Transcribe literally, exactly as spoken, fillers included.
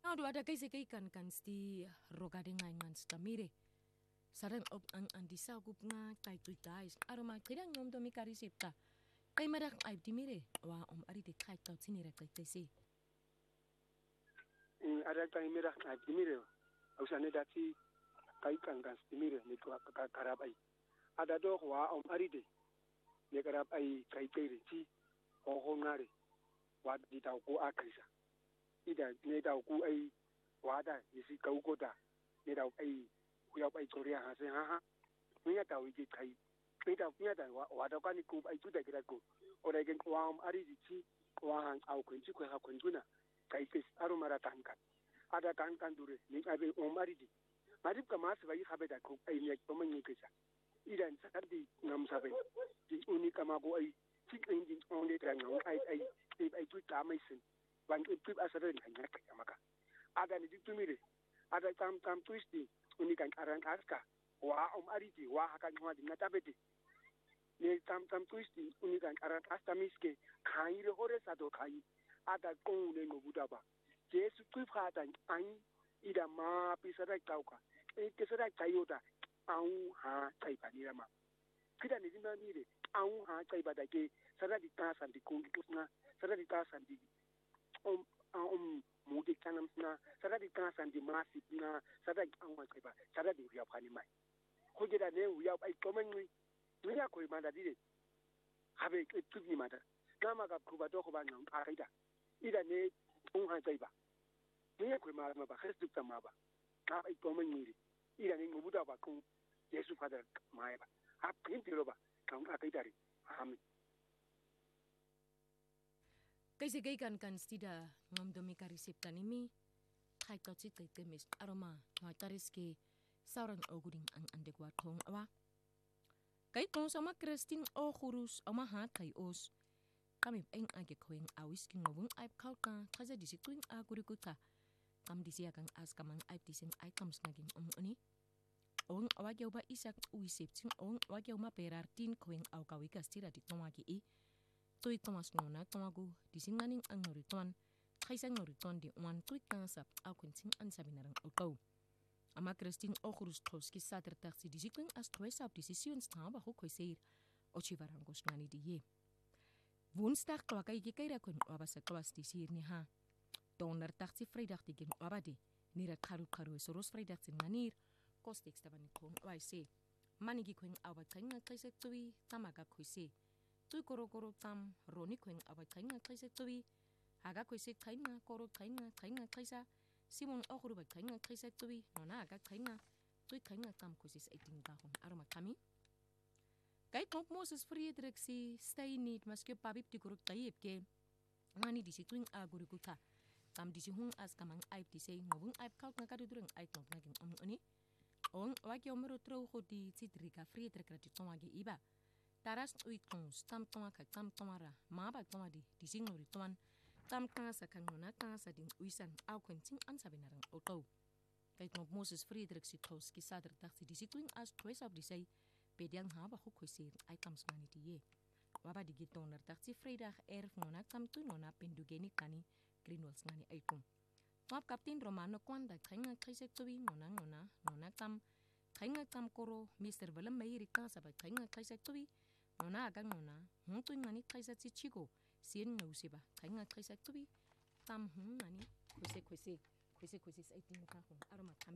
Nou do ada kaise kai kan kan sti roga de ngai ngan stamire. Sarang op ang andisa gup nga kai tu dais. Aroma kirang nyom do mi kari septa. Kai marak ai dimire wa om ari de kai tau tinira kai tese. In ada kai marak ai dimire. Ausane dati kai kan kan stimire ni ko karab ai. Ada do wa om ari de. Ne karab ai kai tere ti ho ho ngare. Wa di tau ko akaisa. Ida ne tau ku ai wada isi kau ko da ne tau ai ku yau ai choria ha se ha ha ni tau i kai ne tau ni tau wa wa da ka ni ku ai tu da kira ko ora gen ko am ari di chi wa han au kun chi ko ha kun tuna kai kes aru mara tan kan ada tan kan dure ni ai o mari di mari ka mas bai ha be da ko ai ne ko man ni kesa idan sa di ngam sa be di uni kama go ai chi ai di on de tra ngam ai ai ai tu ta mai sin Bang itu asal dari hanya kayak maka. Ada ni itu mire. Ada tam tam twisti. Uni kan arang aska. Wah om ariti. Wah akan nyawa di nata beti. Ni tam tam twisti. Uni kan arang asta miske. Kai le hore sado kai. Ada kong le ngobuda ba. Jesu tu fata ai. Ida ma pisarai tauka. Eh kesarai tayoda. Au ha tai panira ma. Kita ni dimana mire. Au ha tai pada ke. Sada di tasan di kong pusna. Sada di tasan di om om mudik tanam na sada di tasan di masip na sada ang mai ba sada di riap hani mai ko jeda ne riap ai to man ni ni ya ko ma da di habe ke tu ni ma da na ma ka ku ba do ko ba nyang a kai da ida ne ong ha kai ba ni ya ko ma ma ba khres du ta ma ba na ai to man ni ida ne ngubu da ba ko yesu father mai ba ha pin ti ro ba kang a kai da ri amen. Kaise kai kan kan stida ngam domi kari septa nimi kai ka chi kai temis aroma ma tariske saurang oguring ang andegwa thong awa kai tong sama Christine o khurus ama ha kai os kami eng age khoeng awis king ngobung aip khau ka thaja disi tuing a guri kuta kam disi akang as kamang aip dising items naging om oni ong awa gyau ba isak ui septing ong awa gyau ma perar tin khoeng aw kawi ka stira di tomagi i Tui Thomas Nona Tomagu, di singaning ang noriton, kaisang noriton di uman tui kansap au kunting an sabinarang utau. Ama Christine Okhurus Troski sa tertaksi di sikwing as tuesap di sisiun staba ho koiseir, o chivarangos ngani di ye. Woensdag klaka iki kaira kun wabasa klas di sir ni ha. Donor taksi vrijdag di gin wabadi, nirat karu karu soros vrijdag sin nanir, kostek staban kong waise. Manigi kwing awa kainga kaisek tui, tamaga koise. Tui koro koro tam roni kweng awa kainga kaisa tui haga koise kainga koro kainga kainga kaisa simon okuru ba kainga kaisa tui nona aga kainga tui kainga tam koise eiting tahun aroma kami kai kop Moses Friedrich si stay need maske pabip di koro tayep ke ngani di situing aguri kuta tam di hung as kamang aip di sei ngobung aip kaut ngakadu dureng aip ngop ngaging om oni ong waki omero tro khodi citriga Friedrich rati tomagi iba Taras uit kons tam toma ka tam tomara ma ba toma di di singori toman tam kasa kanona kasa din uisan au kwenting an sabinarang auto kay kong Moses Friedrich si tos ki sadr taxi di situing as twice of di say pediang haba ho koisir ay tam smani di ye waba di gitong nar taxi Friedrich erf nona tam tu nona pendugeni kani greenwalls ngani ay tum Wap Captain Romano kwanda kainga kaisek tuwi nona nona nona tam kainga tam koro Mister Willem Meyer kasa ba kainga kaisek tuwi Nona agang nona, hung tuing ngani kaisa si chigo, sien ngausiba, kainga kaisa tubi, tam hung ngani, kwese kwese, kwese kwese sa iting kahong, aroma